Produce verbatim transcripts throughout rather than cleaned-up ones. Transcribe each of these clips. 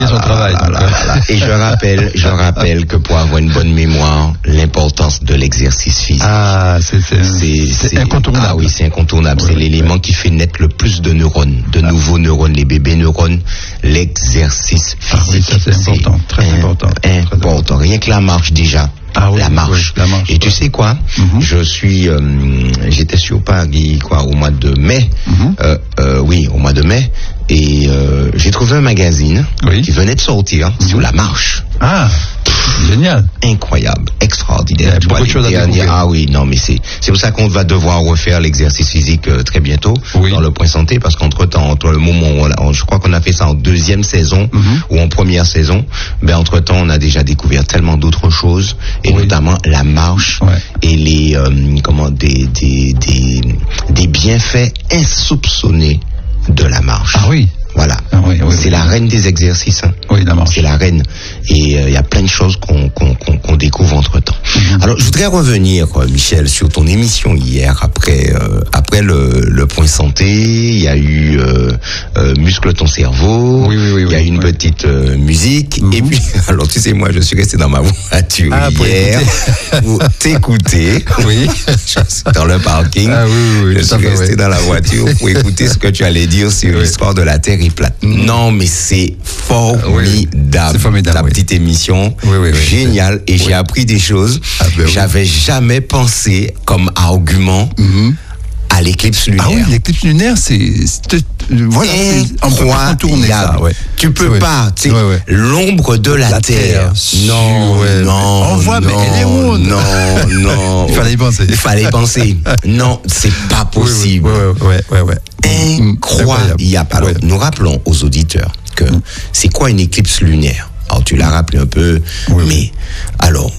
son travail. Ah, là, là, là. Et je rappelle, je rappelle que pour avoir une bonne mémoire, l'importance de l'exercice physique. Ah, c'est, c'est, c'est, c'est incontournable. Ah oui, c'est incontournable. Oui, c'est oui, l'élément oui. qui fait naître le plus de neurones, de ah. nouveaux neurones, les bébés neurones, l'exercice physique. Ah oui, ça c'est important, c'est très important. Important. Très important. Rien que la marche déjà. Ah oui, la marche. Oui, la marche. Et tu sais quoi? Mm-hmm. Je suis, euh, j'étais sur Paris, quoi, au mois de mai. Mm-hmm. Euh, euh, oui, au mois de mai. Et euh, j'ai trouvé un magazine oui. qui venait de sortir mm-hmm. sur la marche. Ah, Pff, génial. Incroyable, extraordinaire. Il y a beaucoup de choses à découvrir. Ah oui, non, mais c'est, c'est pour ça qu'on va devoir refaire l'exercice physique euh, très bientôt oui. dans le Point Santé, parce qu'entre-temps, entre le moment où on a, je crois qu'on a fait ça en deuxième saison mm-hmm. ou en première saison, ben entre-temps, on a déjà découvert tellement d'autres choses, et oui. notamment la marche ouais. et les, euh, comment, des, des, des, des bienfaits insoupçonnés de la marche. Ah oui. Voilà, ah oui, oui, c'est oui. la reine des exercices. Hein. Oui, la marche. C'est la reine. Et il euh, y a plein de choses qu'on, qu'on, qu'on, qu'on découvre entre-temps. Mm-hmm. Alors, je voudrais revenir, quoi, Michel, sur ton émission hier, après, euh, après le, le Point Santé. Il y a eu euh, euh, Muscle ton cerveau. Oui, oui, oui. Il y a oui, eu une oui. petite euh, musique. Mm-hmm. Et puis, alors, tu sais, moi, je suis resté dans ma voiture ah, hier pour t'écouter. Oui. Dans le parking. Ah, oui, oui, je suis fait, resté oui. dans la voiture pour écouter ce que tu allais dire sur oui. l'histoire de la Terre plate. Mm. Non, mais c'est formidable. Oui, c'est formidable. La oui. petite émission, oui, oui, oui, géniale. Et oui. j'ai appris des choses. Ah, ben J'avais oui. jamais pensé comme argument mm-hmm. à l'éclipse lunaire. Ah oui, l'éclipse lunaire, c'est, c'est voilà, c'est, on peut pas contourner ça. Ouais. Tu peux ouais. pas. Tu sais, ouais, ouais. l'ombre de la, la terre. terre. Non, ouais, non. On voit, non, mais elle est ronde. Non, non. Il fallait y penser. Il fallait y penser. Non, c'est pas possible. Oui, oui, ouais, ouais, ouais. Incroyable. Alors, ouais. nous rappelons aux auditeurs que mmh. c'est quoi une éclipse lunaire? Alors, tu l'as rappelé un peu, oui, mais oui. alors,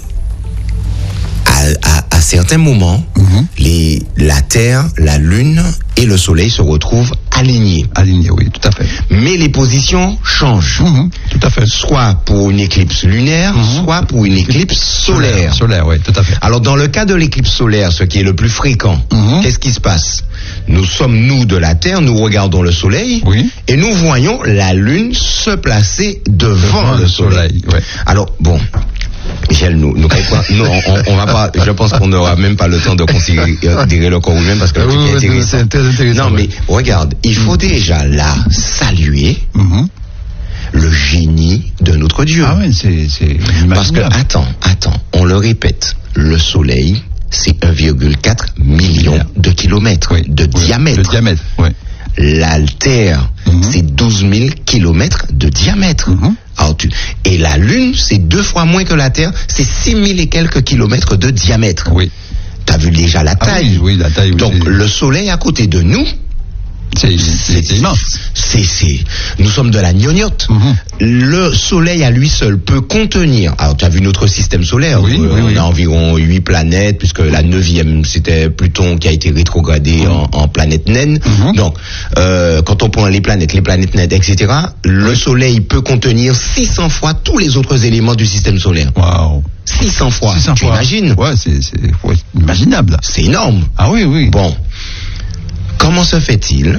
à, à, à certains moments, mmh. les, la Terre, la Lune et le Soleil se retrouvent alignés. Alignés, oui, tout à fait. Mais les positions changent. Mmh, tout à fait. Soit pour une éclipse lunaire, mmh. soit pour une éclipse solaire. Solaire, solaire, oui, tout à fait. Alors, dans le cas de l'éclipse solaire, ce qui est le plus fréquent, mmh. qu'est-ce qui se passe? Nous sommes, nous, de la Terre, nous regardons le Soleil, oui. et nous voyons la Lune se placer devant, devant le Soleil. soleil ouais. Alors, bon... Michel, nous, nous, nous on, on, on va pas, je pense qu'on n'aura même pas le temps de considérer le corps humain parce que le oui, truc est intéressant. C'est très intéressant. Non, mais regarde, il faut mmh. déjà là saluer mmh. le génie de notre Dieu. Ah oui, c'est, c'est parce que, attends, attends, on le répète, le Soleil, c'est un virgule quatre million yeah. de kilomètres oui. de oui. diamètre. De diamètre, oui. La Terre, mmh. c'est douze mille kilomètres de diamètre. Mmh. Alors, tu... Et la Lune, c'est deux fois moins que la Terre, c'est six mille et quelques kilomètres de diamètre. Oui. T'as vu déjà la taille. Ah oui, oui, la taille. Oui, donc, c'est... le Soleil à côté de nous, c'est, c'est, c'est immense. C'est, c'est, nous sommes de la gnognotte. Mm-hmm. Le Soleil à lui seul peut contenir. Alors, tu as vu notre système solaire. Oui, euh, oui, on oui. a environ huit planètes, puisque la neuvième, c'était Pluton qui a été rétrogradé mm-hmm. en, en planète naine. Mm-hmm. Donc, euh, quand on prend les planètes, les planètes naines, et cetera, le Soleil peut contenir six cents fois tous les autres éléments du système solaire. Waouh. six cents fois. six cents tu fois. imagines? Ouais, c'est, c'est ouais, imaginable. C'est énorme. Ah oui, oui. Bon. Comment se fait-il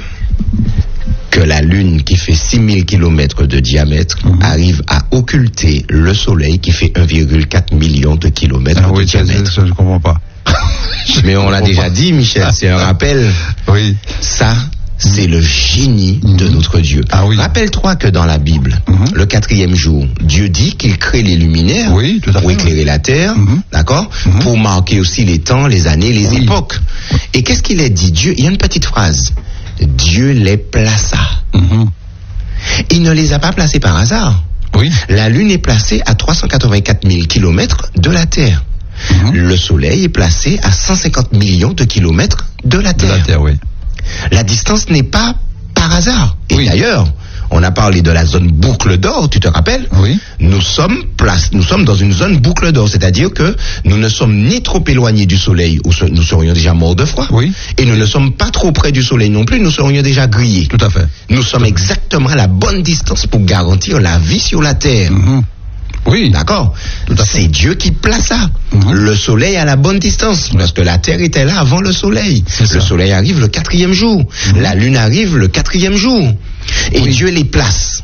que la Lune, qui fait six mille kilomètres de diamètre, mmh. arrive à occulter le Soleil, qui fait un virgule quatre million de kilomètres ah, de oui, diamètre? Ça, ça, je comprends pas. Mais on l'a déjà pas. dit, Michel, c'est un rappel. Oui. Ça, c'est le génie mmh. de notre Dieu. Ah, oui. Rappelle-toi que dans la Bible, mmh. le quatrième jour, Dieu dit qu'il crée les luminaires oui, tout à pour fait, éclairer oui. la terre, mmh. d'accord, mmh. pour marquer aussi les temps, les années, les oui. époques. Et qu'est-ce qu'il est dit? Dieu, il y a une petite phrase. Dieu les plaça. Mmh. Il ne les a pas placés par hasard. Oui. La Lune est placée à trois cent quatre-vingt-quatre mille kilomètres de la Terre. Mmh. Le Soleil est placé à cent cinquante millions de kilomètres de la Terre. De la Terre, oui. La distance n'est pas par hasard. Et oui. d'ailleurs, on a parlé de la zone boucle d'or, tu te rappelles? Oui. Nous sommes place, nous sommes dans une zone boucle d'or, c'est-à-dire que nous ne sommes ni trop éloignés du Soleil, où nous serions déjà morts de froid, oui. et nous ne sommes pas trop près du Soleil non plus, nous serions déjà grillés. Tout à fait. Nous sommes exactement à la bonne distance pour garantir la vie sur la Terre. Mm-hmm. Oui. D'accord. C'est Dieu qui place ça. Mm-hmm. Le Soleil à la bonne distance. Parce que la Terre était là avant le Soleil. Le Soleil arrive le quatrième jour. Mm-hmm. La Lune arrive le quatrième jour. Et oui. Dieu les place.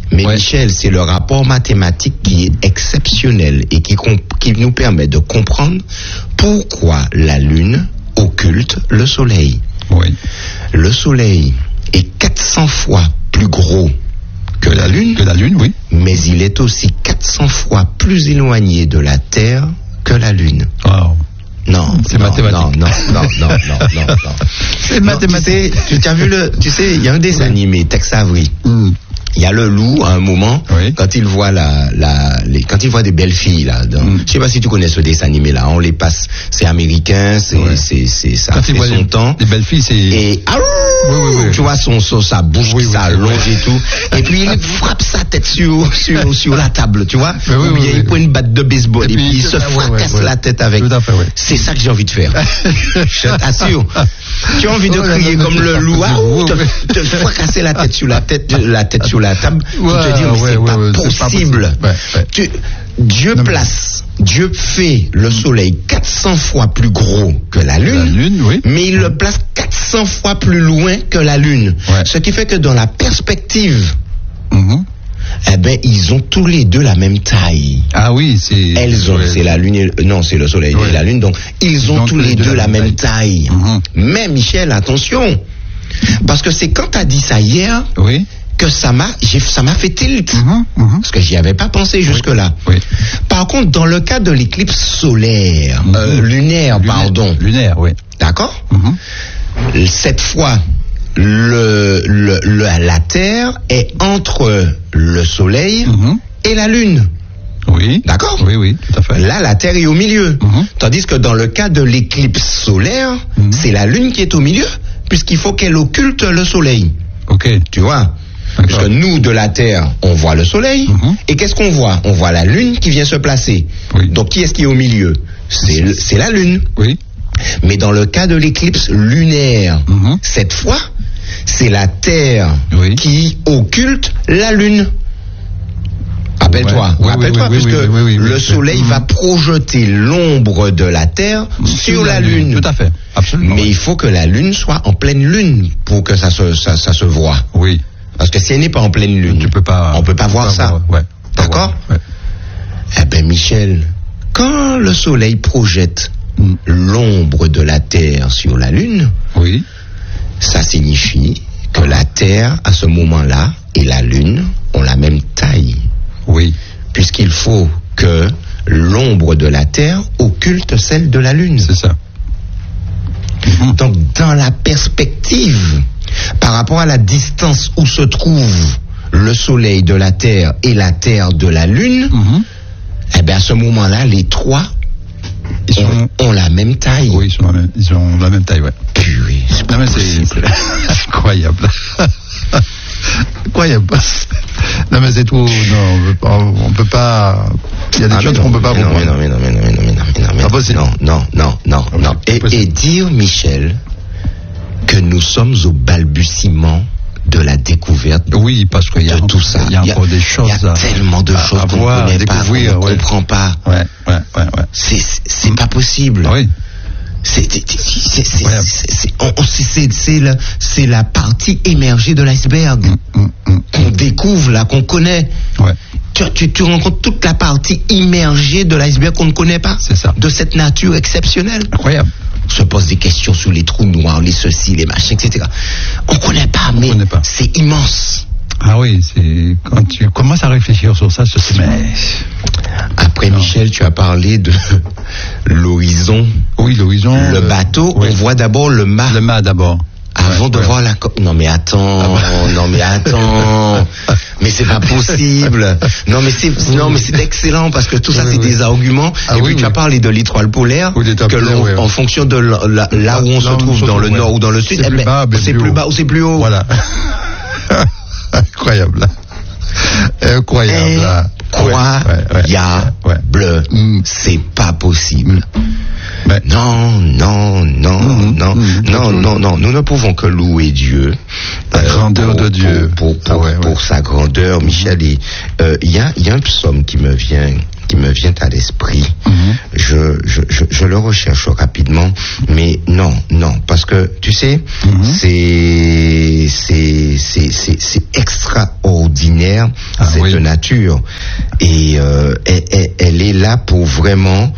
Mais Ouais. Michel, c'est le rapport mathématique qui est exceptionnel et qui, comp- qui nous permet de comprendre pourquoi la Lune occulte le Soleil. Oui. Le Soleil est quatre cents fois plus gros que la Lune, Que la Lune, oui. mais il est aussi quatre cents fois plus éloigné de la Terre que la Lune. Wow. Non, C'est non, mathématique. Non, non, non, non, non, non, non. C'est Non, mathématique. Tu sais, tu as vu le, tu sais, il y a un dessin animé, Tex Avery. Mm. Il y a le loup à un moment Oui. quand il voit la, la, les, quand il voit des belles filles là. Dans, Mm. Je sais pas si tu connais ce dessin animé là. On les passe, c'est américain, c'est, Ouais. c'est, c'est, ça Quand fait il voit son les, temps. les belles filles, c'est. Et ah, Oui, oui, oui. tu vois son, son sa bouche Oui, qui oui, s'allonge oui. et tout. Et puis il frappe sa tête sur sur sur la table, tu vois. Oui, oui, Ou bien oui, il oui. prend une batte de baseball et, Et puis puis, il se ah, ouais, fracasse ouais, ouais. la tête avec. Tout à fait, ouais. C'est ça que j'ai envie de faire. Je t'assure. Tu as envie de Oh là crier là, comme mais le c'est loup, pas ah, possible. ou te, Ouais, te fracasser la tête sur la tête, la tête sur la table, Ouais, pour te dire mais ouais, c'est ouais, pas, ouais, c'est pas possible. possible. Ouais, ouais. Tu- Dieu Non, mais- place, Dieu fait le Soleil quatre cents fois plus gros que la Lune, La Lune, oui. mais il le place quatre cents fois plus loin que la Lune. Ouais. Ce qui fait que dans la perspective, Mhm. eh ben ils ont tous les deux la même taille. Ah oui, c'est. Elles ont, ouais. c'est la Lune, et, non, c'est le Soleil Ouais. et la Lune, donc ils ont tous les deux la même taille. Mhm. Mais Michel, attention, parce que c'est quand t'as dit ça hier Oui. que ça m'a, j'ai, ça m'a fait tilt, Mhm, mhm. parce que j'y avais pas pensé jusque-là. Oui. Par contre, dans le cas de l'éclipse solaire, Mhm. euh, lunaire, Lunaire- pardon, Lunaire, oui. d'accord. Mhm. Cette fois, le, le, le- la Terre est entre le Soleil Mhm. et la Lune. Oui. D'accord. Oui, oui, tout à fait. Là, la Terre est au milieu. Mhm. Tandis que dans le cas de l'éclipse solaire, Mhm. c'est la Lune qui est au milieu, puisqu'il faut qu'elle occulte le Soleil. Ok. Tu vois? D'accord. Parce que nous, de la Terre, on voit le Soleil. Mhm. Et qu'est-ce qu'on voit? On voit la Lune qui vient se placer. Oui. Donc, qui est-ce qui est au milieu? C'est le- c'est la Lune. Oui. Mais dans le cas de l'éclipse lunaire, Mhm. cette fois, c'est la Terre Oui. qui occulte la Lune. Rappelle-toi, Ouais. Oui, rappelle-toi, oui, oui, puisque oui, oui, oui, oui, le oui. Soleil Mhm. va projeter l'ombre de la Terre sur la Lune. Tout à fait. Absolument. Mais oui. il faut que la Lune soit en pleine Lune pour que ça se, ça, ça se voit. Oui. Parce que si elle n'est pas en pleine Lune, Tu peux pas. on peut pas voir ça. Ouais. Pas D'accord? voir, ouais. Eh ben Michel, quand le Soleil projette Mm. l'ombre de la Terre sur la Lune, Oui. ça signifie que la Terre, à ce moment-là, et la Lune ont la même taille. Oui. Puisqu'il faut que l'ombre de la Terre occulte celle de la Lune. C'est ça. Mhm. Donc, dans la perspective, par rapport à la distance où se trouve le Soleil de la Terre et la Terre de la Lune, Mhm. eh bien, à ce moment-là, les trois Ils sont. ont, ont la même taille. Oui, ils sont la même, ils ont la même taille, ouais. Purée, c'est pas Non, mais c'est possible. c'est incroyable. Incroyable. Non, mais c'est trop. Non, on peut pas. On peut pas. Il y a des Ah, choses mais qu'on non, peut pas mais non, mais comprendre. non, mais non, mais non, mais non, mais non, mais non, mais Pas non, possible. non, non, non, non, Ah, non. c'est Et, possible. et dire, Michel, que nous sommes au balbutiement de la découverte Oui, parce qu'il y a de tout ça. Il y a encore des choses Il y a à, tellement de à- choses à qu'on voir, ne à connaît pas, qu'on découvrir. ne ouais. comprend pas. Ouais, ouais, ouais, ouais. C'est, c'est, c'est pas possible. Ah oui. C'est, c'est, c'est, c'est, Incroyable. c'est- c'est- on- on- c'est- c'est- c'est la, c'est la partie émergée de l'iceberg Mm, mm. qu'on découvre là, qu'on connaît. Ouais. Tu, tu, tu rencontres toute la partie immergée de l'iceberg qu'on ne connaît pas. C'est ça. De cette nature exceptionnelle. Incroyable. On se pose des questions sur les trous noirs, les ceci, les machins, et cetera. On ne connaît pas, mais connaît pas. c'est immense. Ah oui, c'est quand tu commences à réfléchir sur ça, je te dis, mais Après, Non. Michel, tu as parlé de l'horizon. oui, l'horizon. Le euh, bateau, oui. on voit d'abord le mât. Le mât d'abord. Avant Ouais, de ouais. voir la co- non mais attends, Ah bah. non mais attends, mais c'est pas possible. Non mais c'est non mais c'est excellent parce que tout ça Oui, c'est oui. des arguments. Ah et oui, puis tu as oui. parlé de l'étoile polaire Oui, l'étoile que polaire, l'on, oui, oui. en fonction de la- la- là où on se Là où on trouve se dans le trouve, nord ouais. ou dans le sud, C'est eh plus ben, bas, mais c'est plus plus haut. bas ou c'est plus haut. Voilà. Incroyable. Incroyable. là. Incroyable. Ouais, ouais. Bleu, Mm. c'est pas possible. Mais- Non, non, non, Mm, non, mm, non, mm. non, non. Nous ne pouvons que louer Dieu. La grandeur pour, de Dieu. Pour, pour, Ah pour, ouais, ouais. pour sa grandeur, Michel. Il euh, y, a, y a un psaume qui me vient, qui me vient à l'esprit. Mm-hmm. Je, je, je, je le recherche rapidement, mais non, non, parce que tu sais, mm-hmm. c'est, c'est, c'est, c'est, c'est extraordinaire ah, cette oui. nature, et euh, elle, elle, elle est là pour vraiment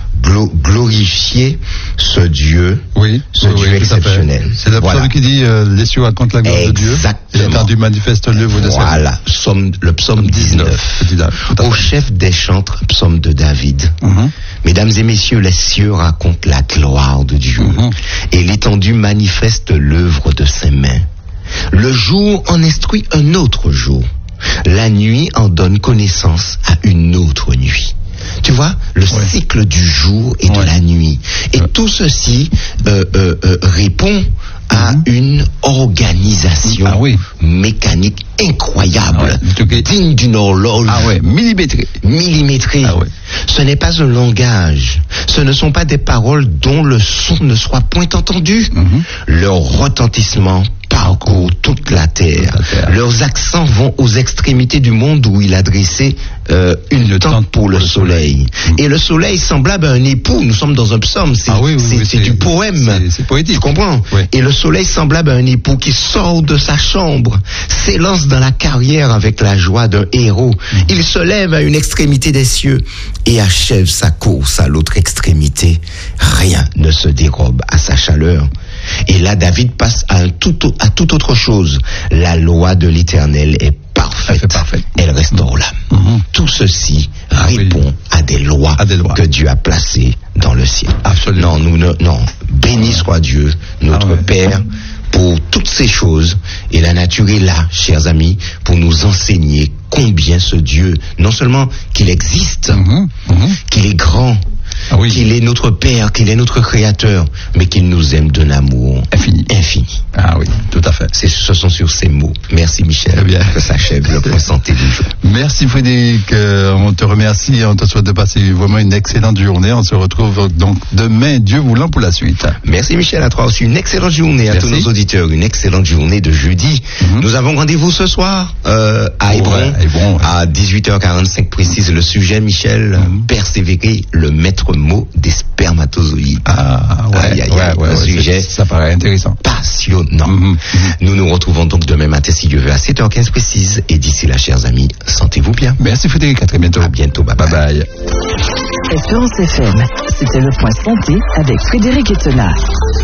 glorifier ce Dieu, oui, ce oui, Dieu oui, exceptionnel. C'est le psaume voilà. qui dit euh, les cieux racontent la gloire Exactement. de Dieu. L'étendue manifeste l'œuvre de sa main. Voilà, psaume, le psaume dix-neuf. dix-neuf. Au chef des chantres, psaume de David. Mm-hmm. Mesdames et messieurs, les cieux racontent la gloire de Dieu, mm-hmm. et l'étendue manifeste l'œuvre de ses mains. Le jour en instruit un autre jour. La nuit en donne connaissance à une autre nuit. Tu vois, le ouais. cycle du jour et ouais. de la nuit. Et ouais. tout ceci euh, euh, euh, répond à mmh. une organisation ah, oui. mécanique incroyable, ah, ouais. digne d'une horloge ah, ouais. millimétrée. millimétrée. Ah, ouais. Ce n'est pas un langage, ce ne sont pas des paroles dont le son ne soit point entendu. Mmh. Leur retentissement parcourt toute la terre. Toute la terre. Leurs accents vont aux extrémités du monde où il a dressé euh, une, une tente pour le soleil. Mmh. Et le soleil semblable à un époux. Nous sommes dans un psaume, c'est, ah oui, oui, c'est, oui, c'est, c'est du poème. C'est, c'est poétique. Tu comprends? Oui. Et le soleil semblable à un époux qui sort de sa chambre, s'élance dans la carrière avec la joie d'un héros. Mmh. Il se lève à une extrémité des cieux et achève sa course à l'autre extrémité. Rien ne se dérobe à sa chaleur. Et là, David passe à, un tout, à toute autre chose. La loi de l'Éternel est parfaite. parfaite. Elle restaure l'âme. Mm-hmm. Tout ceci ah, répond oui. à, des lois à des lois que Dieu a placées dans le ciel. Absolument. Non, nous ne, non. Béni soit Dieu, notre ah, ouais. Père, pour toutes ces choses. Et la nature est là, chers amis, pour nous enseigner combien ce Dieu, non seulement qu'il existe, mm-hmm. Mm-hmm. qu'il est grand, ah oui. qu'il est notre Père, qu'il est notre Créateur, mais qu'il nous aime d'un amour infini. infini. Ah oui, tout à fait. C'est, ce sont sur ces mots. Merci Michel. Eh bien, que s'achève le point santé du jour. Merci Frédéric, euh, on te remercie et on te souhaite de passer vraiment une excellente journée. On se retrouve donc demain, Dieu voulant, pour la suite. Merci Michel, à toi aussi une excellente journée. Merci. À tous nos auditeurs, une excellente journée de jeudi. Mm-hmm. Nous avons rendez-vous ce soir euh, à Hébron, oh, ouais, Hébron ouais. à dix-huit heures quarante-cinq précise. Le sujet, Michel, mm-hmm. persévérer, le maître mot des spermatozoïdes. Ah, ouais, aïe, aïe, aïe, ouais, un ouais, sujet ça paraît intéressant. Passionnant. Mm-hmm, mm-hmm. Nous nous retrouvons donc demain matin, si Dieu veut, à sept heures quinze précise. Et d'ici là, chers amis, sentez-vous bien. Merci Frédéric, à très bientôt. À bientôt, bye bye. bye, bye. Espérance F M, c'était le point santé avec Frédéric Etena.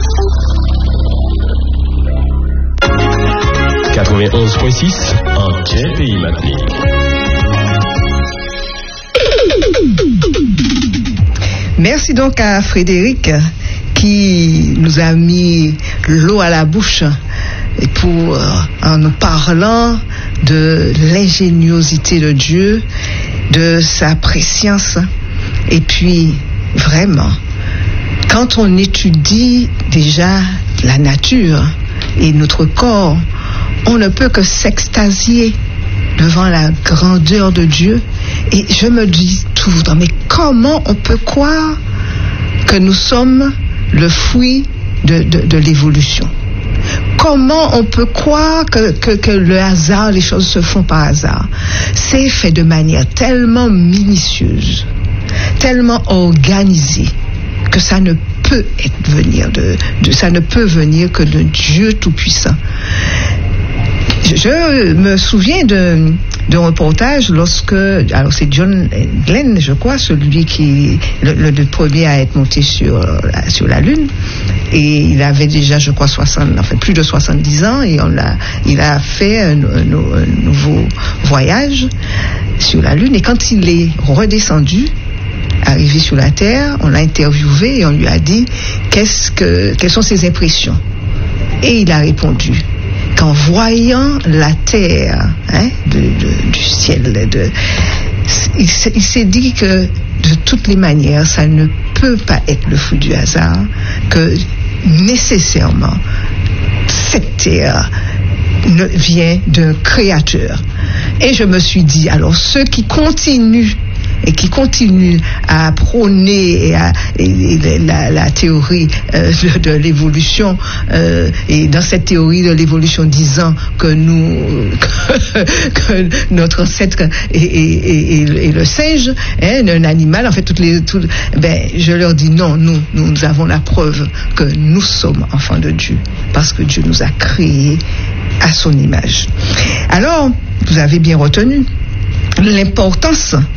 quatre-vingt-onze virgule six, en quel pays maintenant? Merci donc à Frédéric qui nous a mis l'eau à la bouche pour, en nous parlant de l'ingéniosité de Dieu, de sa préscience. Et puis, vraiment, quand on étudie déjà la nature et notre corps, on ne peut que s'extasier devant la grandeur de Dieu. Et je me dis tout le temps, mais comment on peut croire que nous sommes le fruit de, de, de l'évolution? Comment on peut croire que, que, que le hasard, les choses se font par hasard? C'est fait de manière tellement minutieuse, tellement organisée, que ça ne peut être venir de, de ça ne peut venir que de Dieu Tout-Puissant. Je me souviens de, d'un reportage lorsque, alors c'est John Glenn, je crois, celui qui, le, le, le premier à être monté sur, sur la Lune, et il avait déjà, je crois, soixante, enfin plus de soixante-dix ans, et on l'a, il a fait un, un, un nouveau voyage sur la Lune, et quand il est redescendu, arrivé sur la Terre, on l'a interviewé et on lui a dit qu'est-ce que, quelles sont ses impressions, et il a répondu qu'en voyant la terre hein, de, de, du ciel, de, il, s'est, il s'est dit que de toutes les manières, ça ne peut pas être le fruit du hasard, que nécessairement cette terre ne vient d'un créateur. Et je me suis dit, alors ceux qui continuent et qui continuent à prôner et à, et, et la, la théorie euh, de, de l'évolution, euh, et dans cette théorie de l'évolution disant que nous, que, que notre ancêtre est, est, est, est le singe, hein, un animal, en fait, toutes les, toutes, ben, je leur dis non, nous, nous avons la preuve que nous sommes enfants de Dieu, parce que Dieu nous a créés à son image. Alors, vous avez bien retenu l'importance